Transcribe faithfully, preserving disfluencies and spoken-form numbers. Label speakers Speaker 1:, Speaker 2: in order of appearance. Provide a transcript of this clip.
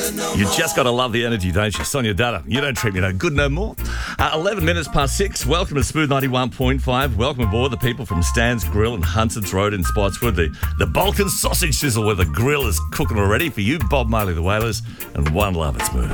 Speaker 1: You just got to love the energy, don't you? Sonia Dutta, you don't treat me no good no more. Uh, eleven minutes past six. Welcome to Smooth ninety-one point five. Welcome aboard the people from Stan's Grill and Hunson's Road in Spotswood. The, the Balkan sausage sizzle where the grill is cooking already for you, Bob Marley the Whalers. And one love, it's Smooth.